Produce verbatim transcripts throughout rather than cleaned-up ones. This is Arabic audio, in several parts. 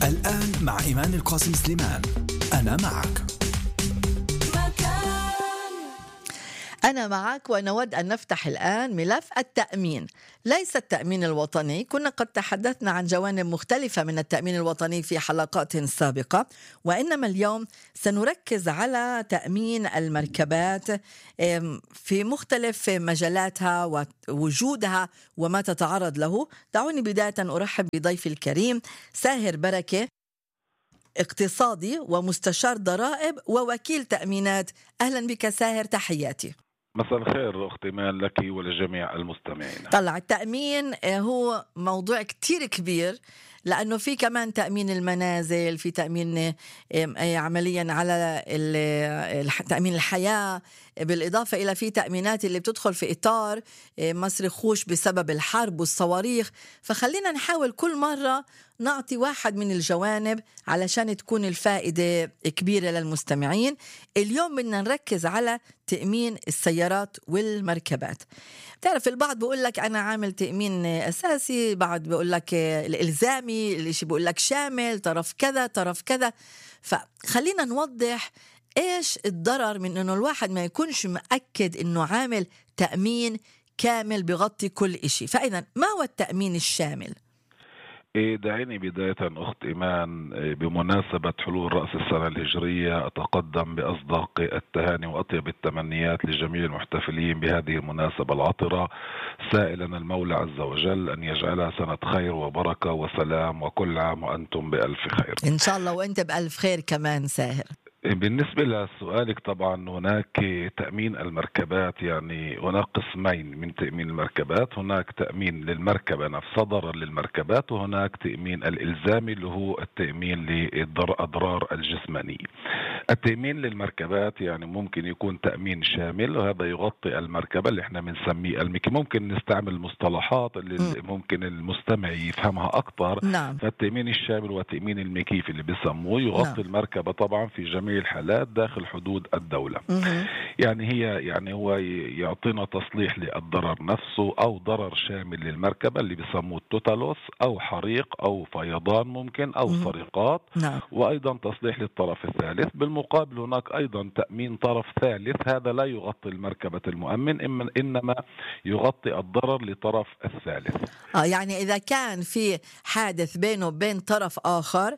الآن مع إيمان القاسم سليمان. أنا معك. أنا معك، ونود أن نفتح الآن ملف التأمين. ليس التأمين الوطني. كنا قد تحدثنا عن جوانب مختلفة من التأمين الوطني في حلقات سابقة، وإنما اليوم سنركز على تأمين المركبات في مختلف مجالاتها ووجودها وما تتعرض له. دعوني بداية أرحب بضيفي الكريم ساهر بركة، اقتصادي ومستشار ضرائب ووكيل تأمينات. أهلا بك ساهر، تحياتي. مساء الخير أختي مان لك ولجميع المستمعين. طلع التأمين هو موضوع كتير كبير، لأنه في كمان تأمين المنازل، في تأمين عمليا على تأمين الحياة، بالإضافة إلى في تأمينات اللي بتدخل في إطار مصر خوش بسبب الحرب والصواريخ. فخلينا نحاول كل مرة نعطي واحد من الجوانب علشان تكون الفائدة كبيرة للمستمعين. اليوم بدنا نركز على تأمين السيارات والمركبات. تعرف البعض بيقول لك أنا عامل تأمين أساسي، بعض بيقول لك الإلزامي، اللي شي بيقول لك شامل، طرف كذا طرف كذا. فخلينا نوضح إيش الضرر من إنه الواحد ما يكونش مأكد إنه عامل تأمين كامل بغطي كل إشي. فإذا ما هو التأمين الشامل؟ دعيني بداية أخت إيمان بمناسبة حلول رأس السنة الهجرية أتقدم بأصدق التهاني وأطيب التمنيات لجميع المحتفلين بهذه المناسبة العطرة، سائلا المولى عز وجل أن يجعلها سنة خير وبركة وسلام، وكل عام وأنتم بألف خير إن شاء الله، وأنت بألف خير كمان ساهر. بالنسبة لسؤالك، طبعا هناك تأمين المركبات، يعني هناك قسمين من تأمين المركبات. هناك تأمين للمركبة نفسها ضرر للمركبات، وهناك تأمين الإلزامي اللي هو التأمين للأضرار الجسمانية. التأمين للمركبات يعني ممكن يكون تأمين شامل، وهذا يغطي المركبة اللي احنا بنسميه المكي. ممكن نستعمل مصطلحات اللي م. ممكن المستمع يفهمها أكتر. نعم. فالتأمين الشامل وتأمين المكيف اللي بيسموه يغطي نعم. المركبة طبعا في جميع الحالات داخل حدود الدولة. مم. يعني هي يعني هو يعطينا تصليح للضرر نفسه، أو ضرر شامل للمركبة اللي بيسموه التوتالوس، أو حريق أو فيضان ممكن، أو مم. سرقات. نعم. وأيضا تصليح للطرف الثالث. بالمقابل هناك أيضا تأمين طرف ثالث، هذا لا يغطي المركبة المؤمن، إنما يغطي الضرر لطرف الثالث. آه يعني إذا كان في حادث بينه وبين طرف آخر،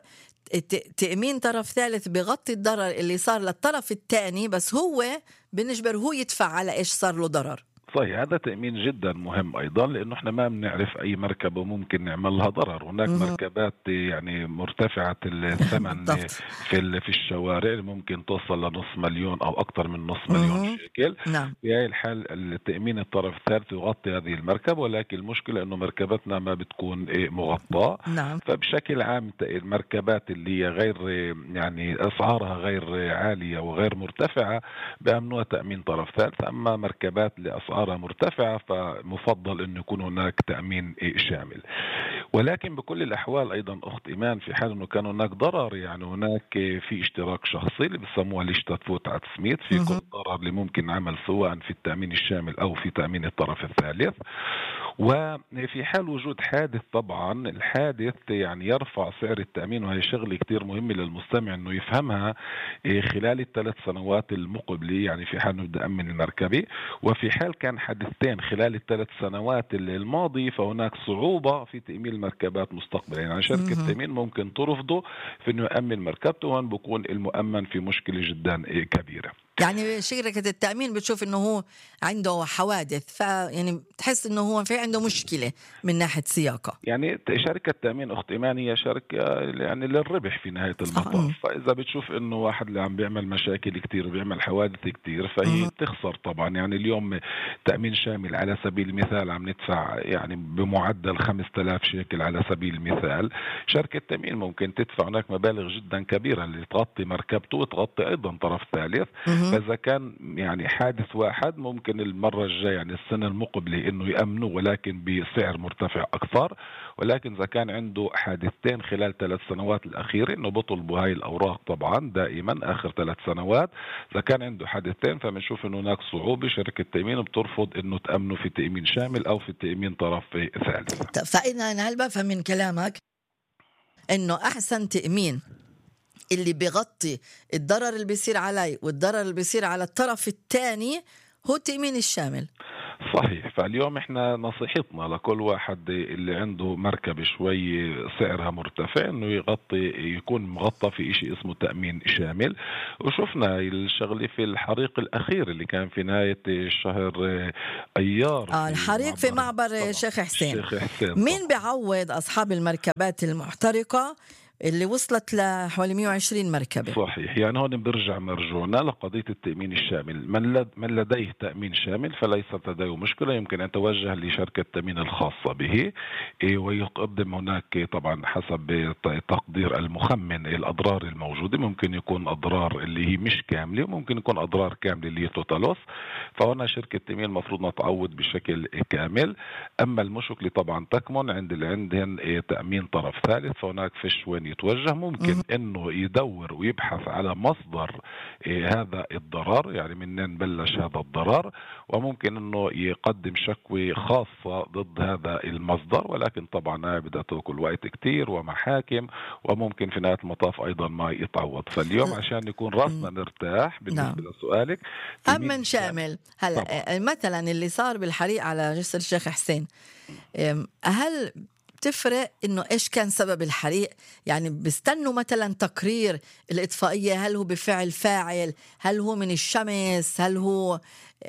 تأمين طرف ثالث بغطي الضرر اللي صار للطرف الثاني، بس هو بنجبر هو يدفع على إيش صار له ضرر. صحيح، هذا تأمين جدا مهم أيضا، لأنه احنا ما بنعرف أي مركبة ممكن نعمل لها ضرر. هناك مم. مركبات يعني مرتفعة الثمن في في الشوارع ممكن توصل لنص مليون أو أكثر من نص مليون مم. شيكل. نعم. في هاي الحال التأمين الطرف الثالث يغطي هذه المركبة، ولكن المشكلة إنه مركبتنا ما بتكون مغطاة. نعم. فبشكل عام المركبات اللي هي غير يعني أسعارها غير عالية وغير مرتفعة بأمنوها تأمين طرف ثالث. أما مركبات لأسعار مرتفعة فمفضل أن يكون هناك تأمين شامل. ولكن بكل الأحوال أيضا أخت إيمان، في حال أنه كان هناك ضرر، يعني هناك في اشتراك شخصي اللي بيسموها ليشتاتفوت عتسميت في كل ضرر اللي ممكن عمل سواء في التأمين الشامل أو في تأمين الطرف الثالث. وفي حال وجود حادث، طبعا الحادث يعني يرفع سعر التأمين، وهي شغلة كتير مهمة للمستمع أنه يفهمها خلال الثلاث سنوات المقبلة. يعني في حال نبدأ أمن المركبة، وفي حال كان حادثتين خلال الثلاث سنوات الماضية فهناك صعوبة في تأمين المركبات مستقبلا. يعني شركة التأمين ممكن ترفضه في أنه يأمن مركبته، وأن بيكون المؤمن في مشكلة جدا كبيرة. يعني شركة التأمين بتشوف إنه هو عنده حوادث، فيعني تحس إنه هو في عنده مشكلة من ناحية سياقة. يعني شركة التأمين أخت إيمان هي شركة يعني للربح في نهاية المطاف. فإذا بتشوف إنه واحد اللي عم بيعمل مشاكل كتير وبيعمل حوادث كتير فهي م- تخسر طبعا. يعني اليوم تأمين شامل على سبيل المثال عم ندفع يعني بمعدل خمسة آلاف شيكل على سبيل المثال. شركة التأمين ممكن تدفع هناك مبالغ جدا كبيرة اللي تغطي مركبته وتغطي أيضا طرف ثالث. فإذا كان يعني حادث واحد ممكن المرة الجاية يعني السنة المقبلة إنه يأمنوا، ولكن بسعر مرتفع أكثر. ولكن إذا كان عنده حادثتين خلال ثلاث سنوات الأخيرة إنه بطلبوا هاي الأوراق طبعا دائما آخر ثلاث سنوات. إذا كان عنده حادثتين فبنشوف إنه هناك صعوبة، شركة التأمين بترفض إنه تأمنه في تأمين شامل أو في تأمين طرف ثالث. فإذا هل بفهم من كلامك إنه أحسن تأمين اللي بيغطي الضرر اللي بيصير علي والضرر اللي بيصير على الطرف الثاني هو التأمين الشامل. صحيح. فاليوم احنا نصيحتنا لكل واحد اللي عنده مركبة شوي سعرها مرتفع انه يغطي، يكون مغطى في اشي اسمه تأمين شامل. وشفنا الشغلة في الحريق الاخير اللي كان في نهاية الشهر ايار، آه الحريق في معبر شيخ حسين. الشيخ حسين مين بيعوض اصحاب المركبات المحترقة اللي وصلت لحوالي مئة وعشرين مركبة؟ صحيح. يعني هون بنرجع مرجونا لقضية التأمين الشامل. من, لد من لديه تأمين شامل فليست لديه مشكلة، يمكن أن يتوجه لشركة التأمين الخاصة به ويقدم هناك طبعا حسب تقدير المخمن الأضرار الموجودة. ممكن يكون أضرار اللي هي مش كاملة، وممكن يكون أضرار كاملة اللي هي توتالوس، فهنا شركة التأمين المفروض نتعوض بشكل كامل. أما المشكلة طبعا تكمن عند اللي عندهم تأمين طرف ثالث، فهناك فيش وين يتوجه. ممكن انه يدور ويبحث على مصدر إيه هذا الضرر، يعني منين بلش هذا الضرر، وممكن انه يقدم شكوى خاصة ضد هذا المصدر. ولكن طبعا بدها تاكل وقت كتير ومحاكم، وممكن في نهاية المطاف ايضا ما يتعوض. فاليوم عشان يكون راسنا نرتاح بالنسبة نعم. لسؤالك أمن شامل. هلا مثلا اللي صار بالحريق على جسر الشيخ حسين، هل بتفرق انه ايش كان سبب الحريق؟ يعني بيستنوا مثلا تقرير الاطفائيه، هل هو بفعل فاعل، هل هو من الشمس، هل هو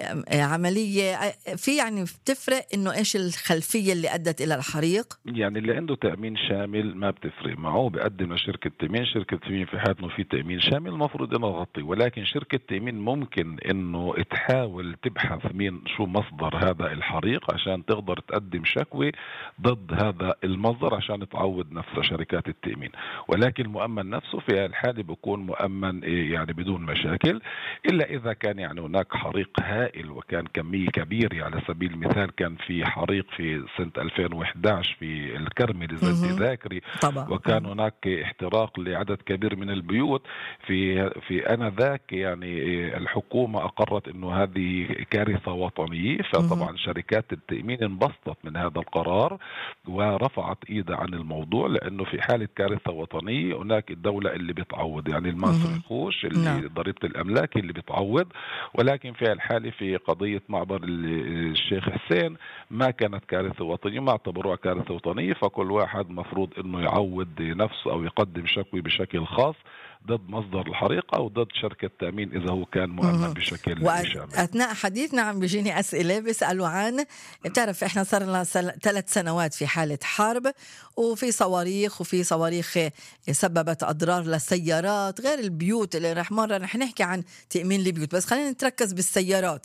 عمليه في، يعني بتفرق انه ايش الخلفيه اللي ادت الى الحريق؟ يعني اللي عنده تأمين شامل ما بتفرق معه، بقدم لشركة تأمين. شركة تأمين في حالة انه في تأمين شامل المفروض انه تغطي، ولكن شركة تأمين ممكن انه تحاول تبحث مين شو مصدر هذا الحريق عشان تقدر تقدم شكوى ضد هذا المصدر عشان تعوض نفسها شركات التأمين. ولكن المؤمن نفسه في الحالة بيكون مؤمن يعني بدون مشاكل، إلا إذا كان يعني هناك حريق هائل وكان كمية كبيرة. على سبيل المثال كان في حريق في سنة ألفين وإحدى عشر في الكرمل زي ذاكري، وكان هناك احتراق لعدد كبير من البيوت في في آنذاك. يعني الحكومة أقرت إنه هذه كارثة وطنية، فطبعا شركات التأمين انبسطت من هذا القرار ورفعت ايدها عن الموضوع، لانه في حاله كارثه وطنيه هناك الدوله اللي بتعوض، يعني المصري الخوش اللي نعم. ضريبه الاملاك اللي بتعوض. ولكن في الحاله في قضيه معبر الشيخ حسين ما كانت كارثه وطنيه، ما اعتبروها كارثه وطنيه، فكل واحد مفروض انه يعوض نفسه او يقدم شكوى بشكل خاص ضد مصدر الحريق أو ضد شركة تأمين إذا هو كان مؤمن بشكل شامل. وأثناء حديثنا عم بيجيني أسئلة بيسألوا عن، بتعرف إحنا صار لنا ثلاث سنوات في حالة حرب، وفي صواريخ وفي صواريخ سببت أضرار للسيارات غير البيوت اللي رح مرة رح نحكي عن تأمين البيوت، بس خلينا نتركز بالسيارات.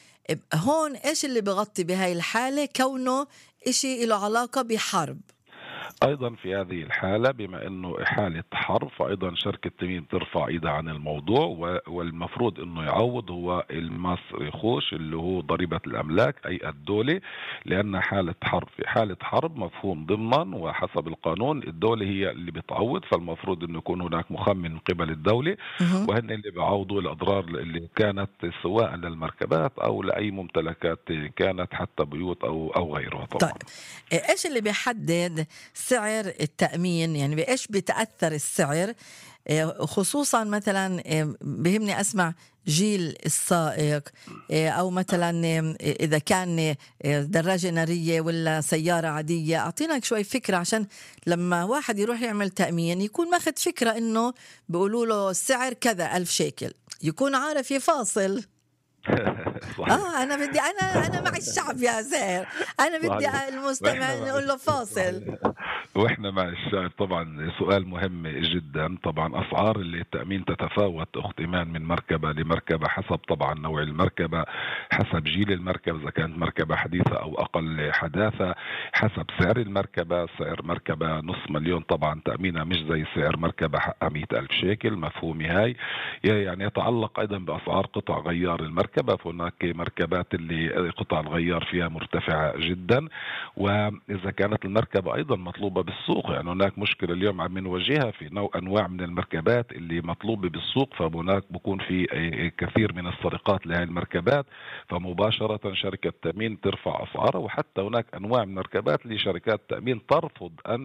هون إيش اللي بغطي بهاي الحالة كونه إشي له علاقة بحرب؟ أيضا في هذه الحالة بما أنه حالة حرب، فأيضا شركة تأمين ترفع إيدها عن الموضوع، والمفروض أنه يعوض هو المصري خوش اللي هو ضريبة الأملاك أي الدولة، لأن حالة حرب. في حالة حرب مفهوم ضمنا وحسب القانون الدولة هي اللي بتعوض، فالمفروض أنه يكون هناك مخمن من قبل الدولة، وهن اللي بيعوضوا الأضرار اللي كانت سواء للمركبات أو لأي ممتلكات كانت، حتى بيوت أو أو غيرها طبعا. طيب إيش اللي بيحدد سعر التأمين؟ يعني بإيش بيتأثر السعر؟ خصوصا مثلا بهمني أسمع جيل السائق، أو مثلا إذا كان دراجة نارية ولا سيارة عادية. أعطينا شوي فكرة عشان لما واحد يروح يعمل تأمين يكون ماخد فكرة إنه بيقولوا له السعر كذا ألف شيكل، يكون عارف يفاصل. اه انا بدي انا انا مع الشعب يا زهر، انا بدي المستمع نقول له فاصل. واحنا مع الشعب طبعا. سؤال مهم جدا. طبعا اسعار التأمين تتفاوت اختمان من مركبة لمركبة حسب طبعا نوع المركبة، حسب جيل المركبة اذا كانت مركبة حديثة او اقل حداثة، حسب سعر المركبة. سعر مركبة نص مليون طبعا تأمينها مش زي سعر مركبة حقها مئة ألف شيكل، مفهومي هاي. يعني يتعلق ايضا باسعار قطع غيار المركبة، فهناك مركبات اللي قطع الغيار فيها مرتفعة جدا، وإذا كانت المركبة أيضا مطلوبة بالسوق. يعني هناك مشكلة اليوم عم نواجهها في نوع أنواع من المركبات اللي مطلوبة بالسوق، فهناك بكون في كثير من السرقات لهذه المركبات، فمباشرة شركة تأمين ترفع أسعارها. وحتى هناك أنواع من المركبات اللي شركات تأمين ترفض أن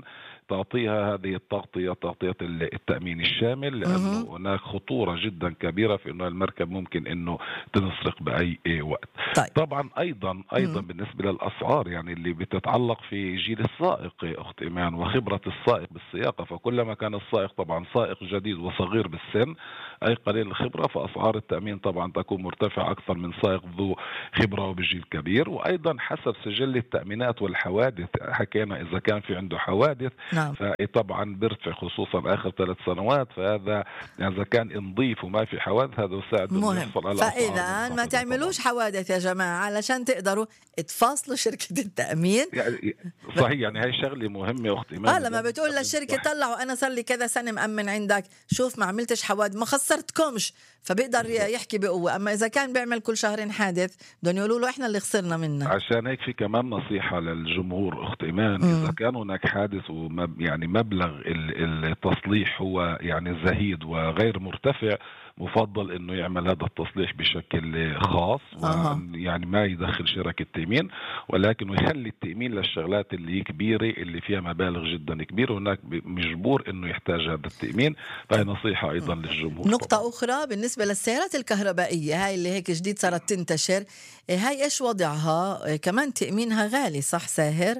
تعطيها هذه التغطية، تغطية التأمين الشامل، لأنه هناك خطورة جدا كبيرة في أنه المركب ممكن أنه تنسرق بأي وقت. طيب. طبعا أيضا أيضا بالنسبة للأسعار يعني اللي بتتعلق في جيل السائق أخت إيمان وخبرة السائق بالسياقة، فكلما كان السائق طبعا سائق جديد وصغير بالسن أي قليل الخبرة، فأسعار التأمين طبعا تكون مرتفعة أكثر من سائق ذو خبرة وبجيل كبير. وأيضا حسب سجل التأمينات والحوادث، حكينا إذا كان في عنده حوادث نعم. فطبعا بيرتفع خصوصا آخر ثلاث سنوات، فهذا إذا كان نضيف وما في حوادث هذا يساعد مهم. يحصل على فإذا ما تعملوش حوادث يا جماعة علشان تقدروا تفاصلوا شركة التأمين. يعني صحيح، يعني هاي شغلة مهمة أختي. اه لما بتقول للشركة طلعوا أنا صار لي كذا سنة مأمن عندك، شوف ما عملتش حوادث ما خسرتكمش، فبيقدر يحكي بقوة. أما إذا كان بيعمل كل شهرين حادث بدهم يقولوا له إحنا اللي خسرنا منه. عشان هيك في كمان نصيحة للجمهور أخت إيمان، إذا كان هناك حادث ومب يعني مبلغ التصليح هو يعني زهيد وغير مرتفع، مفضل انه يعمل هذا التصليح بشكل خاص ويعني ما يدخل شركة تأمين، ولكن يخلي التأمين للشغلات اللي كبيرة اللي فيها مبالغ جدا كبيرة، هناك مجبور انه يحتاج هذا التأمين. فهي نصيحة ايضا للجمهور. نقطة طبعا. اخرى بالنسبة للسيارات الكهربائية هاي اللي هيك جديد صارت تنتشر، هاي ايش وضعها؟ كمان تأمينها غالي صح ساهر؟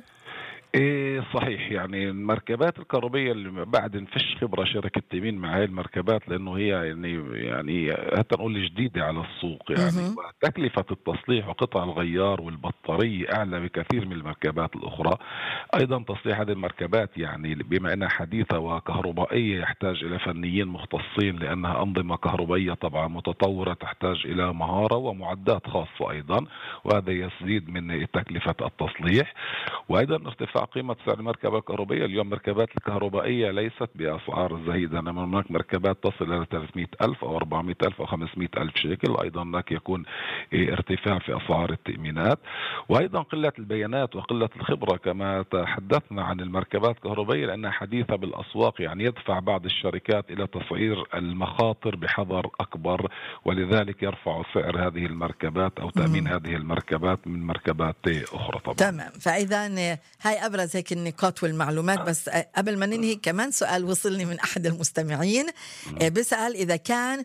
إيه صحيح، يعني المركبات الكهربائية اللي بعد نفش خبرة شركة تأمين مع هاي المركبات، لأنه هي يعني يعني حتى نقول جديدة على السوق يعني، تكلفة التصليح وقطع الغيار والبطارية أعلى بكثير من المركبات الأخرى. أيضا تصليح هذه المركبات يعني بما أنها حديثة وكهربائية يحتاج إلى فنيين مختصين، لأنها أنظمة كهربائية طبعا متطورة تحتاج إلى مهارة ومعدات خاصة أيضا، وهذا يزيد من تكلفة التصليح. وأيضا ارتفاع قيمة سعر المركبة الكهربائية. اليوم مركبات الكهربائية ليست بأسعار زهيدة، إنما هناك مركبات تصل إلى ثلاثمئة ألف أو أربعمئة ألف أو خمسمئة ألف شيكل. أيضا هناك يكون ارتفاع في أسعار التأمينات، وأيضا قلة البيانات وقلة الخبرة كما تحدثنا عن المركبات الكهربائية، لأنها حديثة بالأسواق، يعني يدفع بعض الشركات إلى تصعير المخاطر بحذر أكبر، ولذلك يرفع سعر هذه المركبات أو تأمين مم. هذه المركبات من مركبات أخرى طبعا. تمام. فإذا هاي أبرز هيك النقاط والمعلومات. بس قبل ما ننهي كمان سؤال وصلني من أحد المستمعين بيسأل إذا كان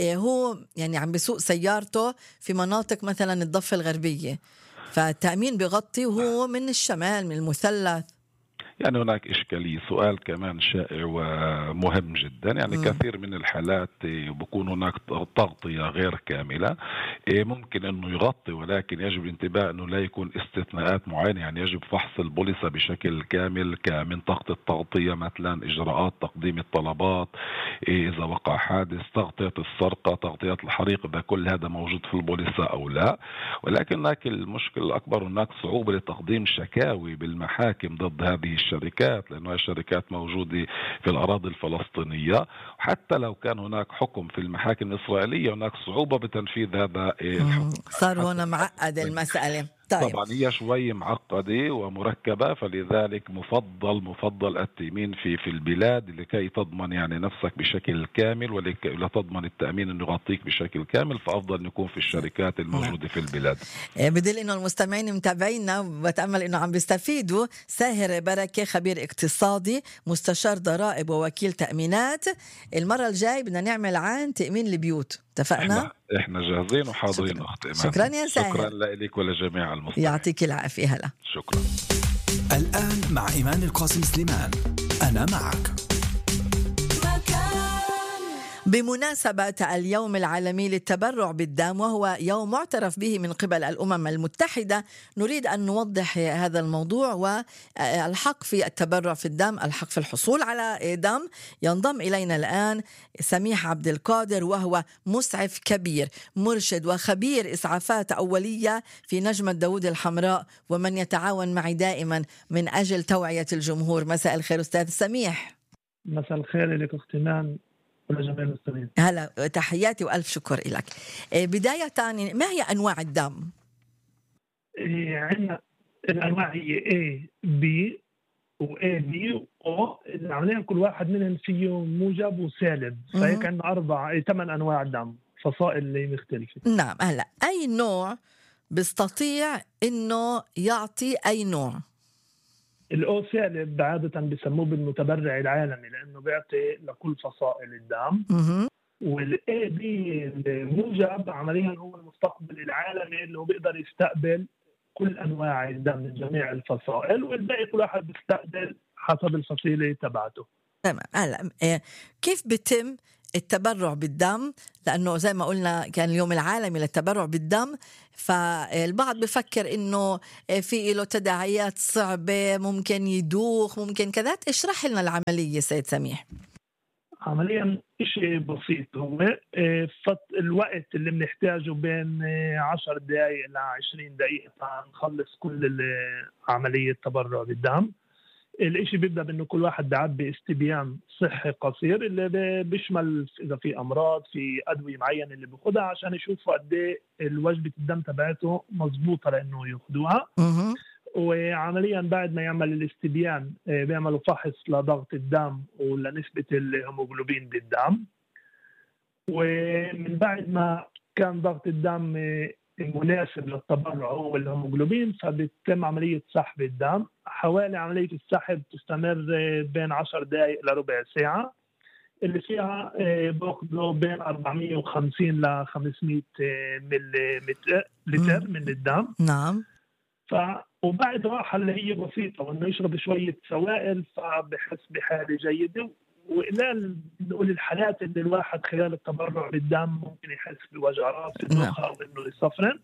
هو يعني عم بيسوق سيارته في مناطق مثلا الضفة الغربية، فالتأمين بغطي وهو من الشمال من المثلث. يعني هناك إشكالية. سؤال كمان شائع ومهم جدا. يعني م. كثير من الحالات بكون هناك تغطية غير كاملة، ممكن أنه يغطي، ولكن يجب الانتباه أنه لا يكون استثناءات معينة. يعني يجب فحص البوليسة بشكل كامل كمنطقة التغطية، مثلا إجراءات تقديم الطلبات إذا وقع حادث، تغطية السرقة، تغطية الحريق، إذا كل هذا موجود في البوليسة أو لا. ولكن هناك المشكلة الأكبر، هناك صعوبة لتقديم شكاوي بالمحاكم ضد هذه الشركات، لأنها الشركات موجودة في الأراضي الفلسطينية. حتى لو كان هناك حكم في المحاكم الإسرائيلية هناك صعوبة بتنفيذ هذا الحكم. صار هنا معقد المسألة. طيب. طبعا هي شوي معقدة ومركبة، فلذلك مفضل مفضل التأمين في في البلاد لكي تضمن يعني نفسك بشكل كامل، ولكي لا تضمن التأمين انه يغطيك بشكل كامل، فأفضل نكون في الشركات الموجودة في البلاد. بدل انه المستمعين متابعينا وبتأمل انه عم بيستفيدوا. ساهر بركة خبير اقتصادي مستشار ضرائب ووكيل تأمينات. المرة الجاي بدنا نعمل عن تأمين البيوت، اتفقنا؟ احنا, احنا جاهزين وحاضرين اخت إيمان. شكرا يا ساهر. شكرا لك ولجميع المستمعين. يعطيك العافية. هلا. شكرا. الآن مع إيمان القاسم سليمان، أنا معك. بمناسبة اليوم العالمي للتبرع بالدم، وهو يوم معترف به من قبل الأمم المتحدة، نريد أن نوضح هذا الموضوع والحق في التبرع في الدم، الحق في الحصول على دم. ينضم إلينا الآن سميح عبد القادر، وهو مسعف كبير، مرشد وخبير إسعافات أولية في نجمة داود الحمراء، ومن يتعاون معي دائما من أجل توعية الجمهور. مساء الخير أستاذ سميح. مساء الخير لك أختي إيمان ولجميع المستمعين. هلا، تحياتي وألف شكر لك. بداية، ما هي أنواع الدم؟ عندنا الأنواع هي A B و A B و O. العملية كل واحد منهم فيه موجب وسالب، فهيك عندنا أربع ثمان أنواع دم، فصائل اللي مختلفة. نعم. هلا، أي نوع بيستطيع إنه يعطي أي نوع؟ الأو سالب عادة بسموه بالمتبرع العالمي لأنه بيعطي لكل فصائل الدم. مهم. والاي بي الموجب عمليا هو المستقبل العالمي اللي هو بيقدر يستقبل كل انواع الدم من جميع الفصائل، والباقي كل واحد بيستقبل حسب الفصيله تبعته. تمام. هلا إيه، كيف بيتم التبرع بالدم؟ لأنه زي ما قلنا كان اليوم العالمي للتبرع بالدم، فالبعض بفكر إنه في له تداعيات صعبة، ممكن يدوخ، ممكن كذا. اشرح لنا العملية سيد سميح. عمليا شيء بسيط، هو آه، فت- الوقت اللي بنحتاجه بين آه، عشر دقائق إلى عشرين دقيقة نخلص كل ال- عملية تبرع بالدم. الاشي بيبدأ بأنه كل واحد بيعبي استبيان صحي قصير اللي بي- بيشمل إذا في أمراض، في أدوية معينة اللي بياخدها، عشان يشوفوا قد إيه الوجبة الدم تبعته مضبوطة لأنه ياخدوها. مهم. وعمليا بعد ما يعمل الاستبيان آه، بيعملوا فحص لضغط الدم ولنسبة الهيموغلوبين بالدم. ومن بعد ما كان ضغط الدم آه، مناسب للتبرع هو الهيموغلوبين، فبتتم عملية سحب الدم. حوالي عملية السحب تستمر آه، بين عشر دقائق لربع ساعة، اللي فيها آه، باخذوا بين أربعمية وخمسين ل خمسمية ملي لتر مم. من الدم. نعم. ف وبعد راحة اللي هي بسيطة وإنه يشرب شوية سوائل فبحس بحالة جيدة. وإلى نقول الحالات اللي الواحد خلال التبرع بالدم ممكن يحس بوجع راس، نعم. الدوخة، أو إنه يصفرن.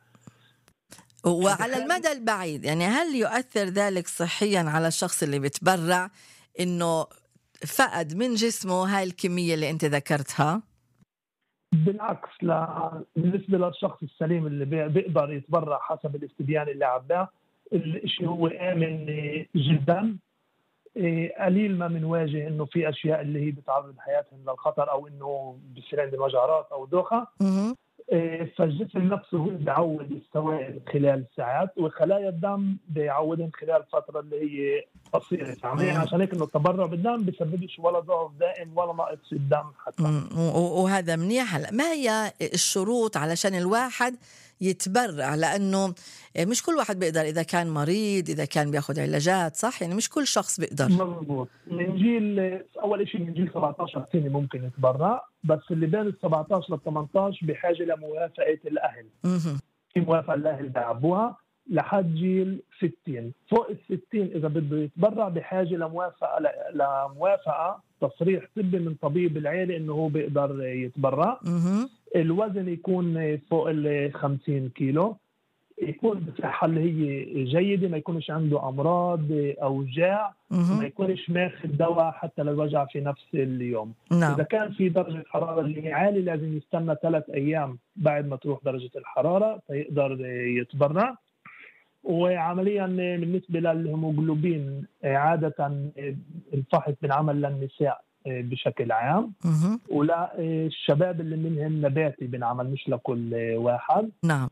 وعلى المدى البعيد يعني هل يؤثر ذلك صحيا على الشخص اللي بيتبرع إنه فقد من جسمه هاي الكمية اللي أنت ذكرتها؟ بالعكس، لا بالنسبة للشخص السليم اللي بي- بيقدر يتبرع حسب الاستبيان اللي عباه، الشيء هو آمن جدا. إيه، قليل ما بنواجه انه في اشياء اللي هي بتعرض حياتهم للخطر، او انه بصير عندهم وجعات او دوخه. مهم. إيه، فالجسم نفسه هو بيعود السوائل خلال ساعات، وخلايا الدم بيعودهم خلال فتره اللي هي قصيره. عمليا مم. عشان هيك انه التبرع بالدم بيسببش ولا ضعف دائم ولا نقص في الدم حتى. مم. و- وهذا منيح. هلا ما هي الشروط علشان الواحد يتبرع؟ لأنه مش كل واحد بيقدر، إذا كان مريض، إذا كان بياخد علاجات، صح؟ يعني مش كل شخص بيقدر. مضبوط. من جيل اول شيء من جيل سبعطعش سنه ممكن يتبرع، بس اللي بين ال سبعطعش لل ثمانطعش بحاجه لموافقه الاهل. مهم. في موافقه الاهل بيعبوها لحد جيل ستين. فوق ال ستين اذا بده يتبرع بحاجه لموافقه لموافقه تصريح طبي من طبيب العيله انه هو بيقدر يتبرع. مهم. الوزن يكون فوق ال خمسين كيلو، يكون بصحة اللي هي جيدة، ما يكونش عنده أمراض أوجاع، وما مهم. يكونش ماخذ دواء حتى للوجع في نفس اليوم. نعم. إذا كان في درجة حرارة اللي هي عالية لازم يستنى ثلاث أيام بعد ما تروح درجة الحرارة فيقدر يتبرع. وعمليا بالنسبة للهيموغلوبين عادة الفحص بنعمل للنساء بشكل عام، مهم. ولا الشباب اللي منهم نباتي بنعمل مش لكل واحد. نعم.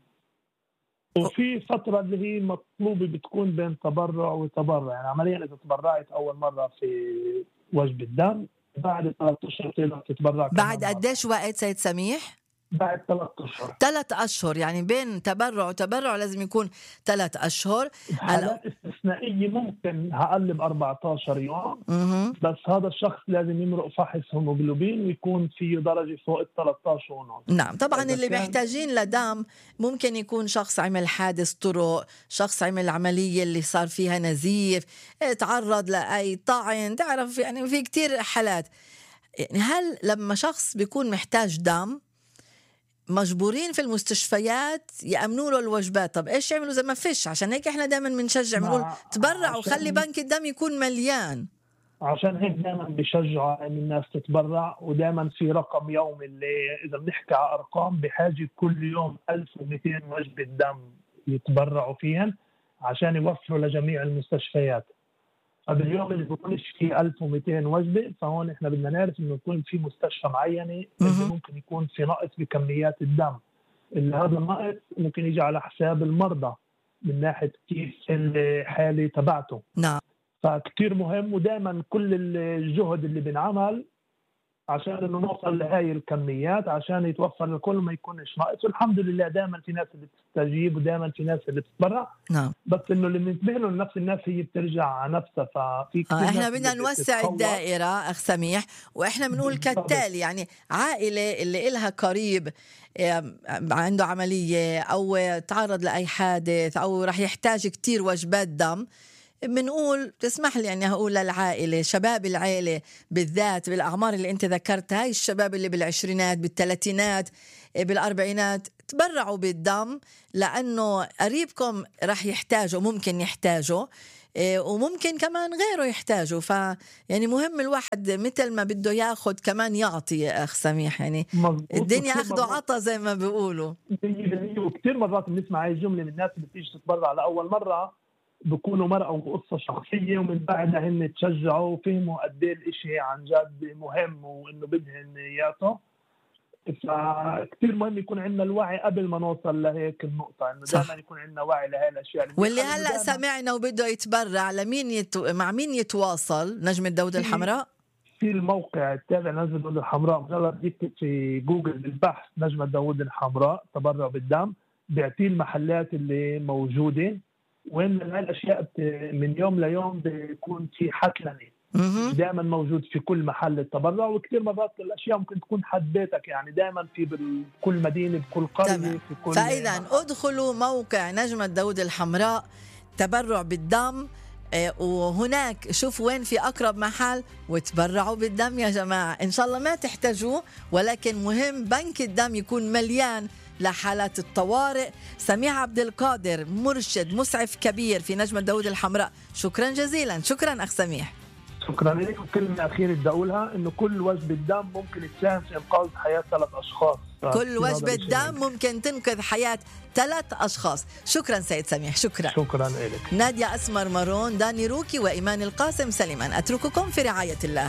وفي فترة اللي هي مطلوبة بتكون بين تبرع وتبرع. يعني عمليا إذا تبرعت أول مرة في وجبة دم بعد ثلاثة أشهر تقدر تتبرع كمان بعد مرة. قديش وقت سيد سميح؟ بعد ثلاثة أشهر. ثلاث أشهر، يعني بين تبرع وتبرع لازم يكون ثلاث أشهر. حالات استثنائية ممكن هقلب أربعة عشر يوم، مهم. بس هذا الشخص لازم يمرق فحص هيموغلوبين ويكون فيه درجة فوق ال ثلاثة عشر ونص. نعم. طبعا إذا اللي كان- محتاجين لدعم ممكن يكون شخص عمل حادث طرق، شخص عمل عملية اللي صار فيها نزيف، اه، تعرض لأي طعن، تعرف يعني في كتير حالات. يعني هل لما شخص بيكون محتاج دم مجبورين في المستشفيات يأمنوا له الوجبات؟ طب إيش يعملوا زي ما فيش؟ عشان هيك إحنا دائما بنشجع بنقول مع- تبرع عشان- وخلي بنك الدم يكون مليان. عشان هيك دائما بشجعوا ان الناس تتبرع، ودائما في رقم يومي اللي اذا بنحكي على ارقام بحاجه كل يوم ألف ومئتين وجبه دم يتبرعوا فيهن عشان يوفروا لجميع المستشفيات. فباليوم اللي بيكونش فيه ألف ومئتين وجبه فهون احنا بدنا نعرف انه يكون في مستشفى معينه اللي مهم. ممكن يكون في نقص بكميات الدم، اللي هذا النقص ممكن يجي على حساب المرضى من ناحيه كيف الحاله تبعته. نعم. فكتير مهم، ودائما كل الجهد اللي بنعمل عشان انه نوصل لهاي الكميات عشان يتوفر الكل ما يكونش ناقص. والحمد لله دائما في ناس اللي بتستجيب ودائما في ناس اللي بتتبرع. نعم. بس انه اللي بننتبه له لنفس الناس هي بترجع على نفسها. ففي آه احنا بدنا نوسع الدائره اخ سميح، واحنا بنقول كالتالي يعني عائله اللي إلها قريب عنده عمليه او تعرض لاي حادث او رح يحتاج كتير وجبات دم، بنقول تسمح لي يعني هقول للعائلة، شباب العائلة بالذات بالأعمار اللي أنت ذكرتها، هاي الشباب اللي بالعشرينات بالثلاثينات بالأربعينات، تبرعوا بالدم لأنه قريبكم رح يحتاجه، ممكن يحتاجه وممكن كمان غيره يحتاجه. فيعني مهم الواحد مثل ما بده ياخد كمان يعطي يا أخ سميح، يعني الدنيا أخذ وعطى زي ما بيقولوا. وكثير مرات بنسمع هاي الجملة من الناس اللي بتيجي تتبرع لأول مرة، بكونوا مرأة وقصة شخصية ومن بعدها هن تشجعوا وفهموا قد ايه الاشي عن جد مهم وانه بدهن يعطوا. فكتير مهم يكون عندنا الوعي قبل ما نوصل لهيك النقطة، انه دائما يكون عندنا وعي لهي الاشياء. واللي هلا سمعنا وبده يتبرع لمين يتو... مع مين يتواصل؟ نجمة داود الحمراء في الموقع التابع نجمة داود الحمراء، مجرد يكتب في جوجل بالبحث نجمة داود الحمراء تبرع بالدم، بيعطيه المحلات اللي موجودة. وين هاي الاشياء من يوم ليوم بيكون في حكلني دائما موجود في كل محل التبرع. وكثير مرات الاشياء ممكن تكون حد بيتك، يعني دائما في بكل مدينه بكل قريه تمام. في كل. فاذا ادخلوا موقع نجمة داود الحمراء تبرع بالدم، وهناك شوفوا وين في أقرب محل وتبرعوا بالدم يا جماعة. إن شاء الله ما تحتاجوه، ولكن مهم بنك الدم يكون مليان لحالات الطوارئ. سميح عبد القادر، مرشد مسعف كبير في نجمة داود الحمراء، شكرا جزيلا. شكرا أخ سميح. شكرا لك. وكلمة أخيرة بدي أقولها، إنه كل وجبة دم ممكن تساهم في إنقاذ حياة ثلاث أشخاص. كل وجبة دم ممكن تنقذ حياة ثلاث أشخاص. شكرا سيد سميح. شكرا. شكرا لك. نادية أسمر مارون، داني روكي، وإيمان القاسم سليمان، أترككم في رعاية الله.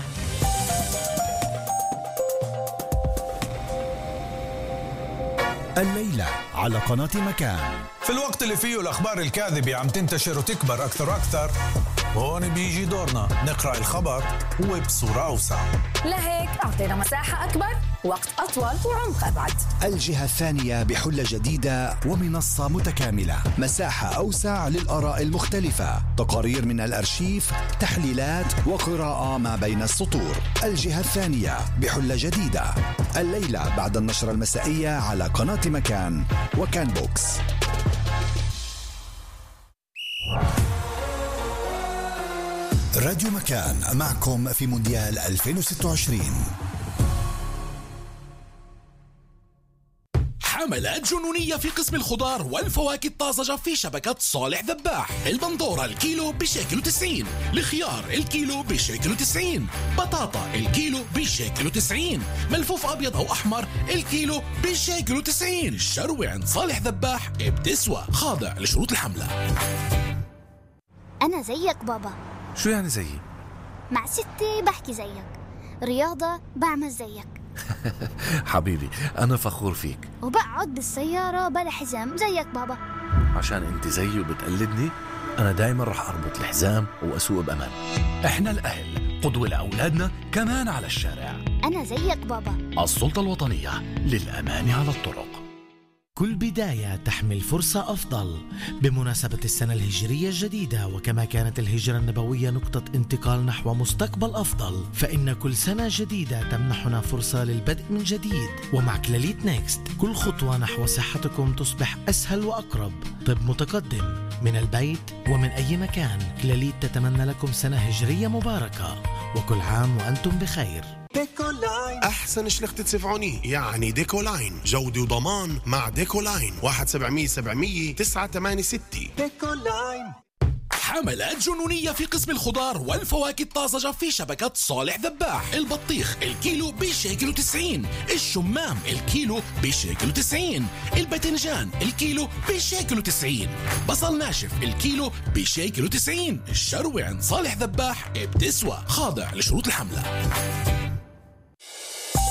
الليلة على قناة مكان. في الوقت اللي فيه الأخبار الكاذبة عم تنتشر وتكبر أكثر وأكثر، هون بيجي دورنا نقرأ الخبر وبصورة أوسع. لهيك أعطينا مساحة أكبر، وقت أطول، وعمق أبعد. الجهة الثانية بحلة جديدة ومنصة متكاملة، مساحة أوسع للآراء المختلفة، تقارير من الأرشيف، تحليلات وقراءة ما بين السطور. الجهة الثانية بحلة جديدة، الليلة بعد النشرة المسائية على قناة مكان وكان بوكس. راديو مكان معكم في مونديال ألفين وستة وعشرين. حملات جنونية في قسم الخضار والفواكه الطازجة في شبكة صالح ذباح. البندورة الكيلو بشيكل وتسعين، الخيار الكيلو بشيكل وتسعين، بطاطا الكيلو بشيكل وتسعين، ملفوف أبيض أو أحمر الكيلو بشيكل وتسعين. الشروة عند صالح ذباح بتسوى، خاضع لشروط الحملة. أنا زيك بابا. شو يعني زيي؟ مع ستي بحكي زيك، رياضة بعمل زيك. حبيبي أنا فخور فيك. وبقعد بالسيارة بلا حزام زيك بابا. عشان أنت زيي وبتقلدني، أنا دايما رح أربط الحزام وأسوق بأمان. إحنا الأهل قدوة لأولادنا كمان على الشارع. أنا زيك بابا. السلطة الوطنية للأمان على الطرق. كل بداية تحمل فرصة أفضل. بمناسبة السنة الهجرية الجديدة، وكما كانت الهجرة النبوية نقطة انتقال نحو مستقبل أفضل، فإن كل سنة جديدة تمنحنا فرصة للبدء من جديد. ومع كلاليت نيكست كل خطوة نحو صحتكم تصبح أسهل وأقرب. طب متقدم من البيت ومن أي مكان. كلاليت تتمنى لكم سنة هجرية مباركة، وكل عام وأنتم بخير. ديكولاين أحسن شلخت تسفعوني، يعني ديكولاين جودة وضمان. مع ديكولاين واحد سبعمية سبعمية تسعة ثمانية ستة. ديكولاين. حملات جنونية في قسم الخضار والفواكه الطازجة في شبكة صالح ذباح. البطيخ الكيلو بشيكل وتسعين، الشمام الكيلو بشيكل وتسعين، الباذنجان الكيلو بشيكل وتسعين، بصل ناشف الكيلو بشيكل وتسعين. الشروة عند صالح ذباح بتسوى، خاضع لشروط الحملة.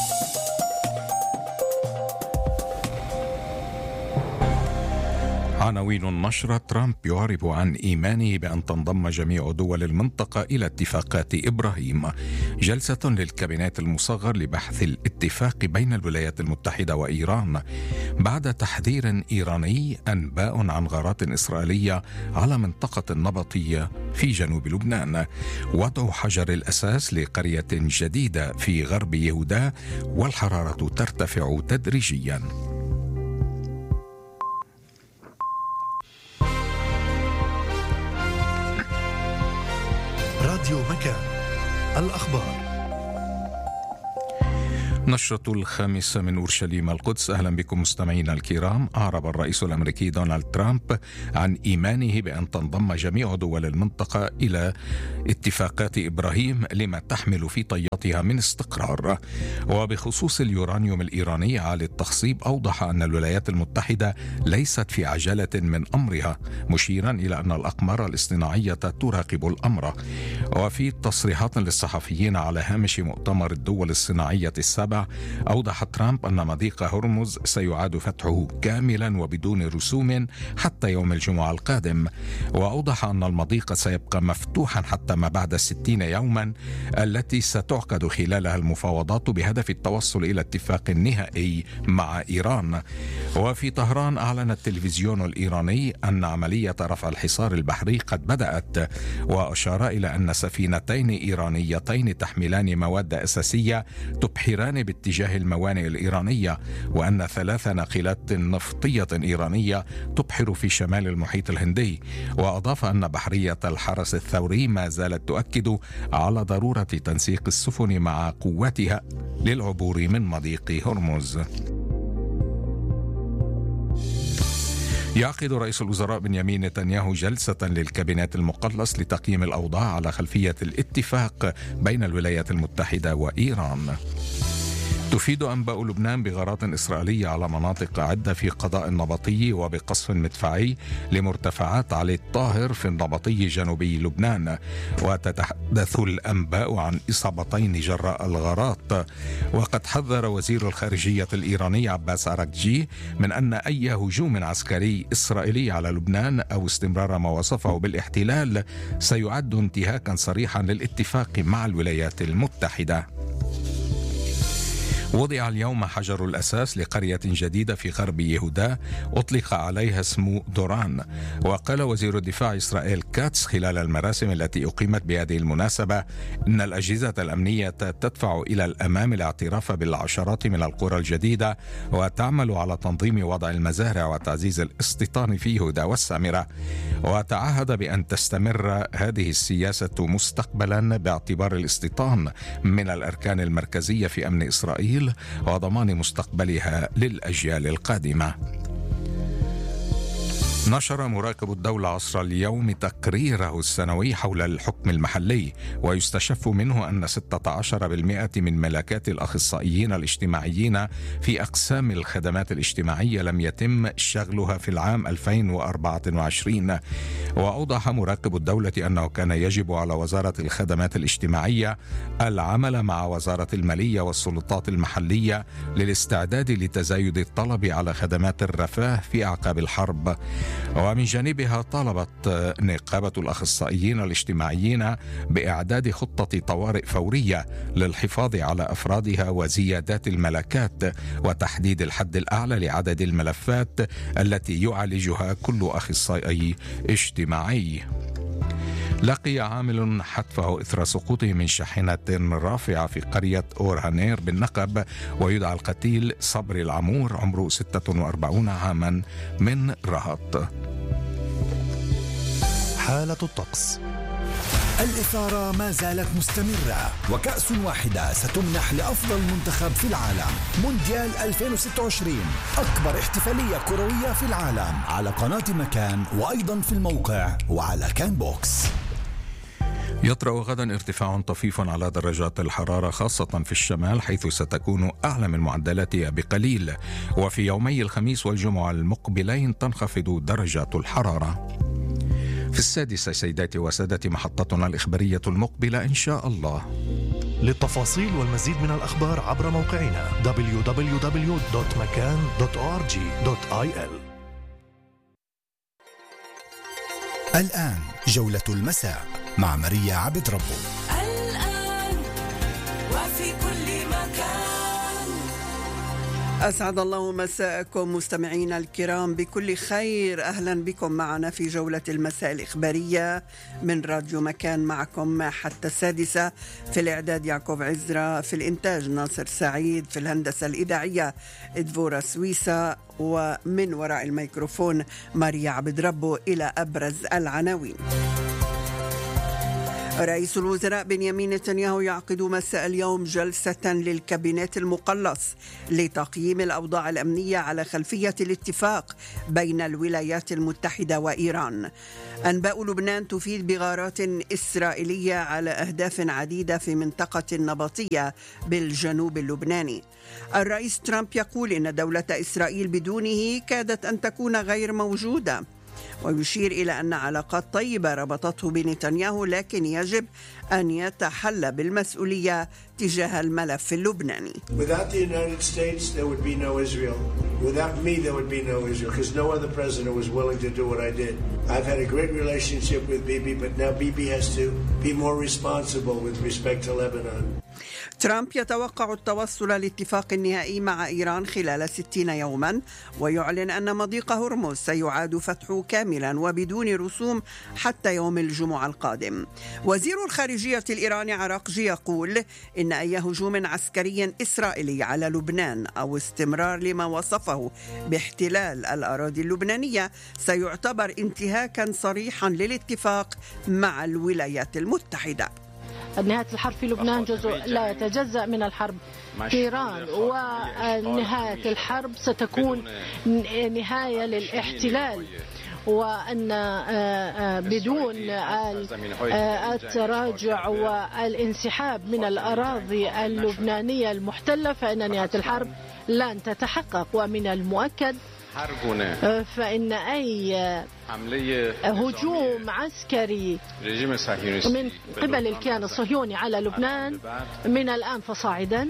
عن عناوين النشرة: ترامب يعرب عن إيمانه بأن تنضم جميع دول المنطقة إلى اتفاقات إبراهيم. جلسة للكابينات المصغر لبحث الاتفاق بين الولايات المتحدة وإيران بعد تحذير إيراني أنباء عن غارات إسرائيلية على منطقة النبطية في جنوب لبنان. وضع حجر الأساس لقرية جديدة في غرب يهودا والحرارة ترتفع تدريجيا. راديو مكان، الأخبار. نشرة الخامسة من أورشليم القدس. أهلا بكم مستمعينا الكرام. أعرب الرئيس الأمريكي دونالد ترامب عن إيمانه بأن تنضم جميع دول المنطقة إلى اتفاقات إبراهيم لما تحمل في طياتها من استقرار. وبخصوص اليورانيوم الإيراني عالي التخصيب، أوضح أن الولايات المتحدة ليست في عجلة من أمرها، مشيرا إلى أن الأقمار الاصطناعية تراقب الأمر. وفي تصريحات للصحفيين على هامش مؤتمر الدول الصناعية السابع، أوضح ترامب أن مضيق هرمز سيعاد فتحه كاملا وبدون رسوم حتى يوم الجمعة القادم. وأوضح أن المضيق سيبقى مفتوحا حتى ما بعد ستين يوما التي ستعقد خلالها المفاوضات بهدف التوصل إلى اتفاق نهائي مع إيران. وفي طهران، أعلن التلفزيون الإيراني أن عملية رفع الحصار البحري قد بدأت، وأشار إلى أن سفينتين إيرانيتين تحملان مواد أساسية تبحران باتجاه الموانئ الإيرانية، وأن ثلاث ناقلات نفطية إيرانية تبحر في شمال المحيط الهندي. وأضاف أن بحرية الحرس الثوري ما زالت تؤكد على ضرورة تنسيق السفن مع قواتها للعبور من مضيق هرمز. يعقد رئيس الوزراء بنيامين نتنياهو جلسة للكابينات المقلص لتقييم الأوضاع على خلفية الاتفاق بين الولايات المتحدة وإيران. تفيد أنباء لبنان بغارات إسرائيلية على مناطق عدة في قضاء النبطي وبقصف مدفعي لمرتفعات علي الطاهر في النبطي جنوبي لبنان. وتتحدث الأنباء عن إصابتين جراء الغارات. وقد حذر وزير الخارجية الإيراني عباس أراغجي من أن أي هجوم عسكري إسرائيلي على لبنان أو استمرار ما وصفه بالاحتلال سيعد انتهاكا صريحا للاتفاق مع الولايات المتحدة. وضع اليوم حجر الأساس لقرية جديدة في غرب يهودا أطلق عليها اسم دوران. وقال وزير الدفاع إسرائيل كاتس خلال المراسم التي أقيمت بهذه المناسبة إن الأجهزة الأمنية تدفع إلى الأمام الاعتراف بالعشرات من القرى الجديدة، وتعمل على تنظيم وضع المزارع وتعزيز الاستيطان في يهودا والسامرة. وتعهد بأن تستمر هذه السياسة مستقبلا باعتبار الاستيطان من الأركان المركزية في أمن إسرائيل وضمان مستقبلها للأجيال القادمة. نشر مراقب الدولة عصر اليوم تقريره السنوي حول الحكم المحلي، ويستشف منه أن ستة عشر بالمئة من ملكات الأخصائيين الاجتماعيين في أقسام الخدمات الاجتماعية لم يتم شغلها في العام ألفين وأربعة وعشرين. وأوضح مراقب الدولة أنه كان يجب على وزارة الخدمات الاجتماعية العمل مع وزارة المالية والسلطات المحلية للاستعداد لتزايد الطلب على خدمات الرفاه في أعقاب الحرب. ومن جانبها طالبت نقابة الأخصائيين الاجتماعيين بإعداد خطة طوارئ فورية للحفاظ على أفرادها وزيادات الملكات وتحديد الحد الأعلى لعدد الملفات التي يعالجها كل أخصائي اجتماعي. لقي عامل حتفه إثر سقوطه من شاحنة رافعة في قرية أورهانير بالنقب، ويدعى القتيل صبري العمور عمره ستة وأربعين عاما من رهط. حالة الطقس. الإثارة ما زالت مستمرة، وكأس واحدة ستمنح لأفضل منتخب في العالم. مونديال ألفين وستة وعشرين، أكبر احتفالية كروية في العالم، على قناة مكان وأيضا في الموقع وعلى كان بوكس. يطرأ غدا ارتفاع طفيف على درجات الحرارة خاصة في الشمال، حيث ستكون أعلى من معدلاتها بقليل. وفي يومي الخميس والجمعة المقبلين تنخفض درجات الحرارة. في السادسة سيداتي وسادتي محطتنا الإخبارية المقبلة إن شاء الله. للتفاصيل والمزيد من الأخبار عبر موقعنا دبليو دبليو دبليو دوت مكان دوت أو آر جي دوت آي إل. الآن جولة المساء مع ماريا عبد ربه. الآن وفي كل مكان. أسعد الله مساءكم مستمعينا الكرام بكل خير. أهلا بكم معنا في جولة المساء الإخبارية من راديو مكان. معكم حتى السادسة. في الإعداد يعقوب عزرا، في الإنتاج ناصر سعيد، في الهندسة الإذاعية إدفورا سويسا، ومن وراء الميكروفون ماريا عبد ربه. إلى أبرز العناوين. رئيس الوزراء بنيامين نتنياهو يعقد مساء اليوم جلسة للكابينت المقلص لتقييم الأوضاع الأمنية على خلفية الاتفاق بين الولايات المتحدة وإيران. أنباء لبنان تفيد بغارات إسرائيلية على أهداف عديدة في منطقة النبطية بالجنوب اللبناني. الرئيس ترامب يقول إن دولة إسرائيل بدونه كادت أن تكون غير موجودة، ويشير إلى أن علاقات طيبة ربطته بنتنياهو، لكن يجب أن يتحلى بالمسؤولية تجاه الملف اللبناني. Without the United States there would be no Israel. Without me there would be no Israel because no other president was willing to do what I did. I've had a great relationship with Bibi, but now Bibi has to be more responsible with respect to Lebanon. ترامب يتوقع التوصل لاتفاق نهائي مع إيران خلال ستين يوما، ويعلن أن مضيق هرمز سيعاد فتحه كاملا وبدون رسوم حتى يوم الجمعة القادم. وزير الخارجية الإيراني عراقجي يقول إن أي هجوم عسكري إسرائيلي على لبنان أو استمرار لما وصفه باحتلال الأراضي اللبنانية سيعتبر انتهاكا صريحا للاتفاق مع الولايات المتحدة. نهاية الحرب في لبنان جزء لا يتجزأ من الحرب في إيران، ونهاية الحرب ستكون نهاية للاحتلال، وأن بدون التراجع والانسحاب من الأراضي اللبنانية المحتلة فإن نهاية الحرب لن تتحقق. ومن المؤكد فإن أي هجوم عسكري من قبل الكيان الصهيوني على لبنان من الآن فصاعدا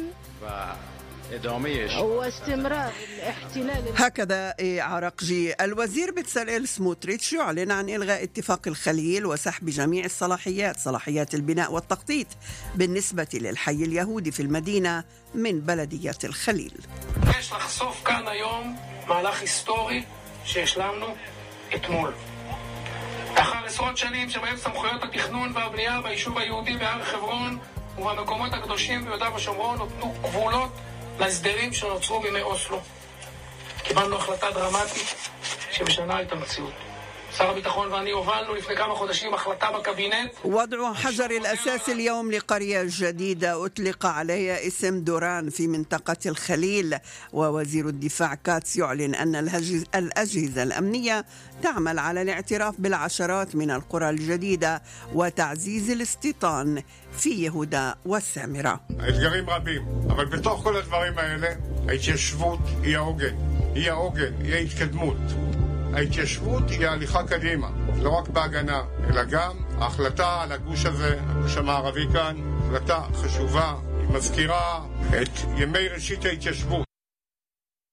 واستمرار الاحتلال. هكذا عراقجي. الوزير بتساليل سموتريتش يعلن عن إلغاء اتفاق الخليل وسحب جميع الصلاحيات صلاحيات البناء والتخطيط بالنسبة للحي اليهودي في المدينة من بلدية الخليل. יש לחשוף כאן היום מהלך היסטורי שהשלמנו אתמול. לאחר עשרות שנים שבהם סמכויות התכנון והבנייה ביישוב היהודי בהר חברון ובמקומות הקדושים ביהודה ושומרון נותנו גבולות להסדרים שנוצרו בימי אוסלו. קיבלנו החלטה דרמטית שמשנה את המציאות. שר הביטחון ואני הובלנו לפני כמה חודשים החלטה בקבינט. وضع حجر الأساس اليوم لقرية جديدة أطلق عليها اسم دوران في منطقة الخليل. ووزير الدفاع كاتس يعلن أن الأجهزة الأمنية تعمل على الاعتراف بالعشرات من القرى الجديدة وتعزيز الاستيطان في يهودا والسامرة. האתגרים רבים, אבל בתוך כל הדברים האלה ההתיישבות היא העוגן, היא העוגן, היא ההתקדמות. ההתיישבות היא ההליכה קדימה, לא רק בהגנה, אלא גם ההחלטה על הגוש הזה, הגוש המערבי כאן, החלטה חשובה, היא מזכירה את ימי ראשית ההתיישבות.